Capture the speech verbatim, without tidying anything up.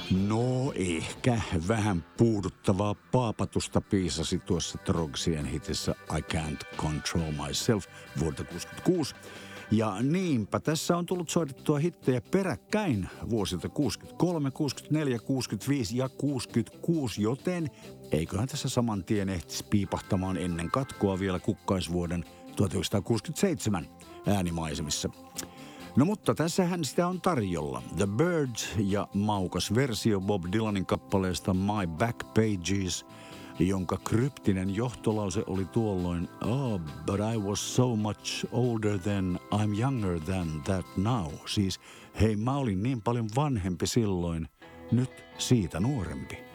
No ehkä vähän puuduttavaa paapatusta piisasi tuossa Trogsien hitissä I Can't Control Myself vuodelta kuusikymmentäkuusi. Ja niinpä tässä on tullut soitettua hittejä peräkkäin vuosilta kuusikymmentäkolme, kuusikymmentäneljä, kuusikymmentäviisi ja kuusikymmentäkuusi, joten eiköhän tässä saman tien ehtisi piipahtamaan ennen katkoa vielä kukkaisvuoden tuhatyhdeksänsataakuusikymmentäseitsemän äänimaisemissa. No mutta tässähän sitä on tarjolla. The Byrds ja maukas versio Bob Dylanin kappaleesta My Back Pages, jonka kryptinen johtolause oli tuolloin Oh, but I was so much older then, I'm younger than that now. Siis hei, mä olin niin paljon vanhempi silloin, nyt siitä nuorempi.